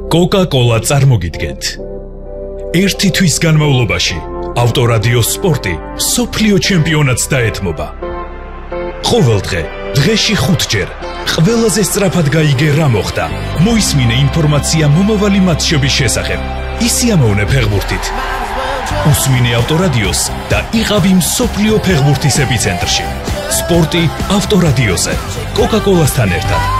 Coca-Cola წარმოგიდგენთ. ერთი თვის განმავლობაში ავტორადიო სპორტი სოფლიო ჩემპიონატს დაეთმობა. ყოველდღე, დღეში 5 ჯერ, ყველაზე სწრაფად გაიგე რა მოხდა. მოისმინე ინფორმაცია მომავალი მატჩების შესახებ. ისიამოვნე ფეხბურთით. უსმინე ავტორადიოს და იყავი მსოფლიო ფეხბურთის ეპიცენტრში. სპორტი ავტორადიოზე. Coca-Cola-სთან ერთად.